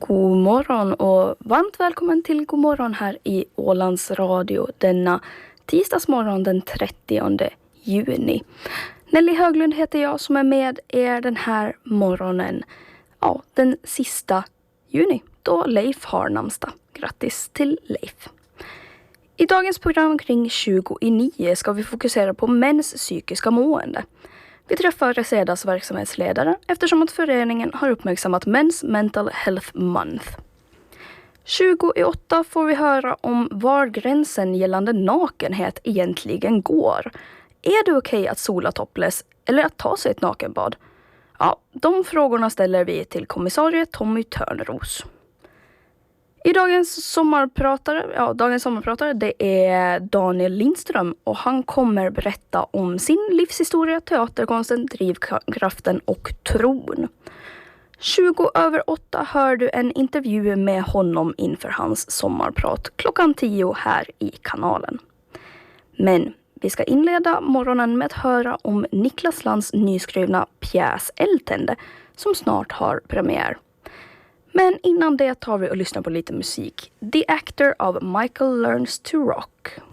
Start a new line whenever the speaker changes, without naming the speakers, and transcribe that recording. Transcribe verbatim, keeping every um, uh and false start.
God morgon och varmt välkommen till God morgon här i Ålands Radio denna tisdagsmorgon den trettionde juni. Nelly Höglund heter jag som är med er den här morgonen. Ja, den sista juni då Leif har namnsdag. Grattis till Leif. I dagens program kring tjugo i nio ska vi fokusera på mäns psykiska mående. Vi träffar Resedas verksamhetsledare eftersom att föreningen har uppmärksammat Men's Mental Health Month. tjugo i åtta får vi höra om var gränsen gällande nakenhet egentligen går. Är det okej att sola topless eller att ta sig ett nakenbad? Ja, de frågorna ställer vi till kommissarie Tommy Törnros. I dagens sommarpratare, ja, dagens sommarpratare det är Daniel Lindström och han kommer berätta om sin livshistoria, teaterkonsten, drivkraften och tron. tjugo över åtta hör du en intervju med honom inför hans sommarprat klockan tio här i kanalen. Men vi ska inleda morgonen med att höra om Niklas Lands nyskrivna pjäs Eldtände som snart har premiär. Men innan det tar vi och lyssnar på lite musik. The Actor av Michael Learns to Rock.